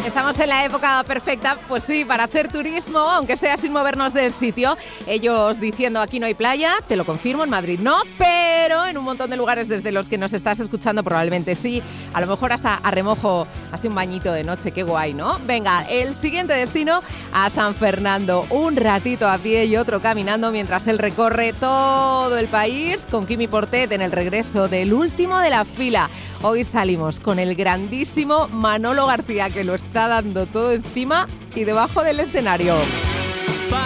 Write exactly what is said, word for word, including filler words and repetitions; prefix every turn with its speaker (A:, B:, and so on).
A: Estamos en la época perfecta, pues sí, para hacer turismo, aunque sea sin movernos del sitio. Ellos diciendo aquí no hay playa, te lo confirmo, en Madrid no, pero en un montón de lugares desde los que nos estás escuchando probablemente sí. A lo mejor hasta a remojo, así un bañito de noche, qué guay, ¿no? Venga, el siguiente destino a San Fernando, un ratito a pie y otro caminando mientras él recorre todo el país con Quimi Portet en el regreso del último de la fila. Hoy salimos con el grandísimo Manolo García, que lo está dando todo encima y debajo del escenario.